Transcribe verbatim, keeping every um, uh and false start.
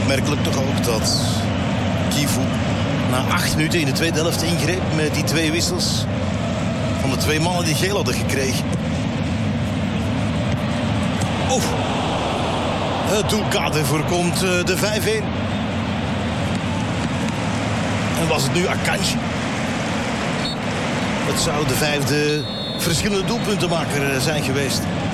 Opmerkelijk toch ook dat Kivu na acht minuten in de tweede helft ingreep met die twee wissels van de twee mannen die geel hadden gekregen. Oh, het doelkader voorkomt de vijf-een. En was het nu Akanji? Het zou de vijfde verschillende doelpuntenmaker zijn geweest.